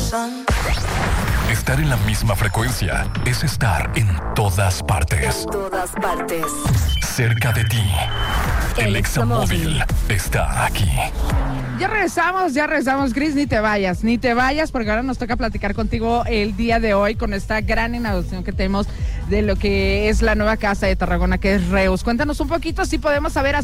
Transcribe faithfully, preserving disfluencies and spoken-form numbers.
Estar en la misma frecuencia es estar en todas partes. En todas partes. Cerca de ti. El Examóvil está aquí. Ya regresamos, ya regresamos, Chris, ni te vayas, ni te vayas, porque ahora nos toca platicar contigo el día de hoy con esta gran inauguración que tenemos de lo que es la nueva casa de Tarragona, que es Reus. Cuéntanos un poquito si podemos saber